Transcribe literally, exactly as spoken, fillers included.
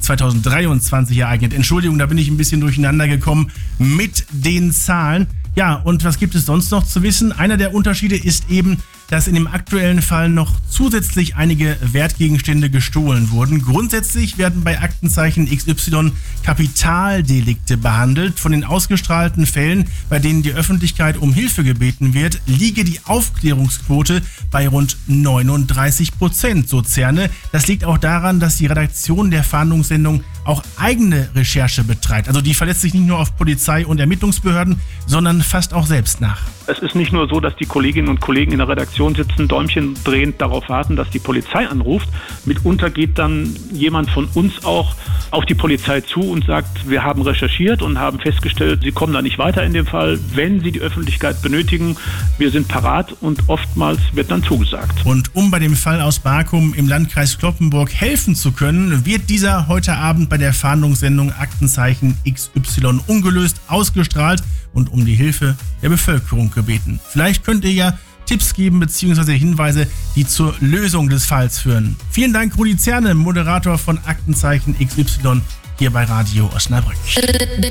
zweitausenddreiundzwanzig ereignet. Entschuldigung, da bin ich ein bisschen durcheinander gekommen mit den Zahlen. Ja, und was gibt es sonst noch zu wissen? Einer der Unterschiede ist eben, dass in dem aktuellen Fall noch zusätzlich einige Wertgegenstände gestohlen wurden. Grundsätzlich werden bei Aktenzeichen X Y Kapitaldelikte behandelt. Von den ausgestrahlten Fällen, bei denen die Öffentlichkeit um Hilfe gebeten wird, liege die Aufklärungsquote bei rund neununddreißig Prozent, so Zerne. Das liegt auch daran, dass die Redaktion der Fahndungssendung auch eigene Recherche betreibt. Also die verlässt sich nicht nur auf Polizei und Ermittlungsbehörden, sondern fasst auch selbst nach. Es ist nicht nur so, dass die Kolleginnen und Kollegen in der Redaktion sitzen, Däumchen drehend darauf warten, dass die Polizei anruft. Mitunter geht dann jemand von uns auch auf die Polizei zu und sagt, wir haben recherchiert und haben festgestellt, sie kommen da nicht weiter in dem Fall. Wenn sie die Öffentlichkeit benötigen, wir sind parat, und oftmals wird dann zugesagt. Und um bei dem Fall aus Barkum im Landkreis Cloppenburg helfen zu können, wird dieser heute Abend bei der Fahndungssendung Aktenzeichen X Y ungelöst ausgestrahlt und um die Hilfe der Bevölkerung gebeten. Vielleicht könnt ihr ja Tipps geben bzw. Hinweise, die zur Lösung des Falls führen. Vielen Dank, Rudi Zerne, Moderator von Aktenzeichen X Y hier bei Radio Osnabrück.